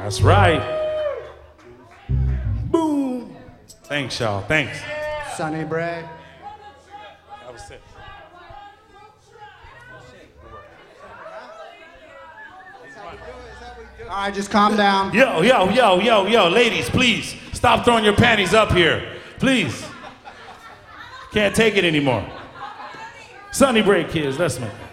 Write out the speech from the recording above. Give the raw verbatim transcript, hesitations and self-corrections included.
That's right. Boom. Thanks, y'all. Thanks. Sonny Bray. That was it. All right, just calm down. Yo, yo, yo, yo, yo, ladies, please stop throwing your panties up here. Please. Can't take it anymore. Sonny Bray, kids, let's make it.